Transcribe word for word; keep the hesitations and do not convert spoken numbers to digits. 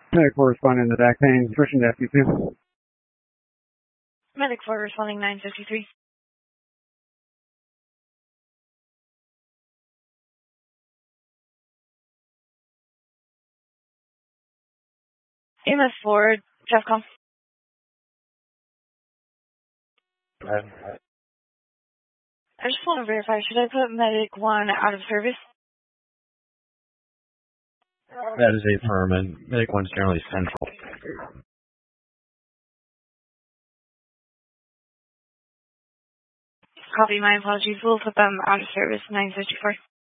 Medic four responding to back pain, pushing to F Q two. Medic four responding nine fifty-three. E M S four, Jeffcom. I just want to verify, should I put Medic one out of service? That is affirmative. Medic one's generally central. Copy, my apologies. We'll put them out of service nine fifty-four.